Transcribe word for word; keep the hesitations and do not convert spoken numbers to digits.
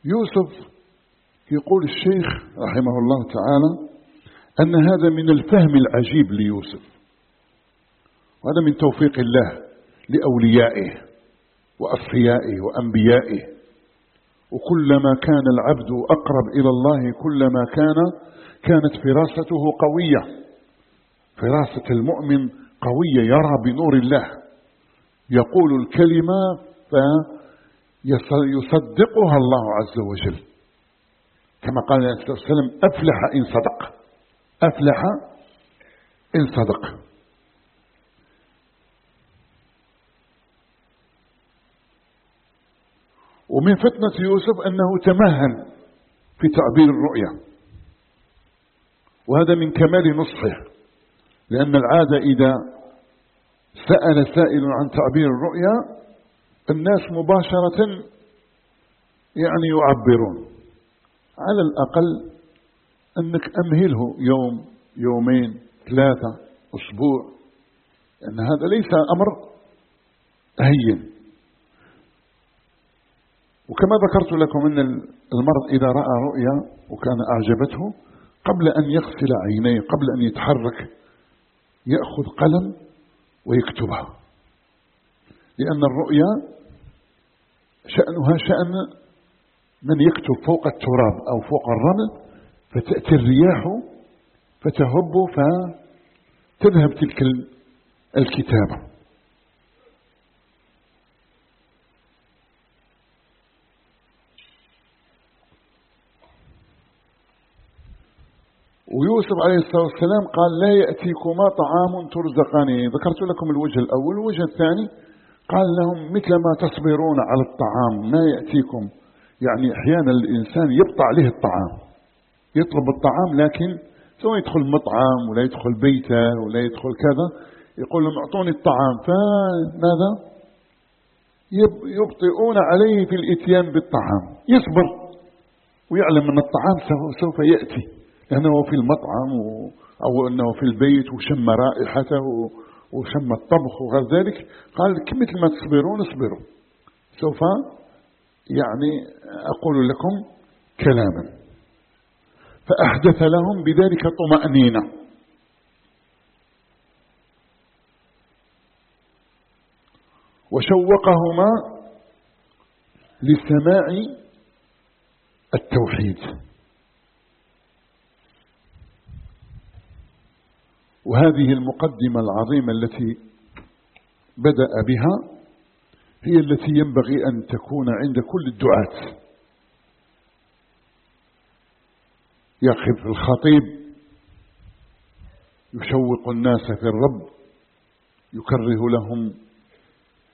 يوسف يقول الشيخ رحمه الله تعالى أن هذا من الفهم العجيب ليوسف، وهذا من توفيق الله لأوليائه وأصفيائه وأنبيائه. وكلما كان العبد أقرب إلى الله كلما كان كانت فراسته قوية. فراسة المؤمن قوية، يرى بنور الله، يقول الكلمة فيصدقها الله عز وجل، كما قال النبي صلى الله عليه وسلم: أفلح إن صدق، أفلح إن صدق. ومن فتنة يوسف أنه تمهن في تعبير الرؤيا، وهذا من كمال نصحه، لأن العادة إذا سأل سائل عن تعبير الرؤيا الناس مباشرة يعني يعبرون. على الأقل أنك أمهله يوم يومين ثلاثة أسبوع، لأن هذا ليس أمر هين. وكما ذكرت لكم أن المرء إذا رأى رؤيا وكان أعجبته قبل أن يغسل عينيه، قبل أن يتحرك، يأخذ قلم ويكتبها، لأن الرؤيا شأنها شأن من يكتب فوق التراب أو فوق الرمل، فتأتي الرياح فتهب فتذهب تلك الكتابة. ويوسف عليه الصلاة والسلام قال: لا يأتيكما طعام ترزقانه. ذكرت لكم الوجه الأول. الوجه الثاني قال لهم: مثل ما تصبرون على الطعام ما يأتيكم. يعني أحيانا الإنسان يبطأ عليه الطعام، يطلب الطعام لكن سواء يدخل مطعم ولا يدخل بيته ولا يدخل كذا، يقول لهم: اعطوني الطعام، فماذا يبطئون عليه في الاتيان بالطعام. يصبر ويعلم أن الطعام سوف يأتي، لأنه في المطعم أو أنه في البيت وشم رائحته وشم الطبخ وغير ذلك. قال: مثل ما تصبرون اصبروا، سوف يعني أقول لكم كلاما. فأحدث لهم بذلك طمأنينة. وشوقهما لسماع التوحيد. وهذه المقدمة العظيمة التي بدأ بها هي التي ينبغي أن تكون عند كل الدعاة. يقف الخطيب يشوق الناس في الرب، يكره لهم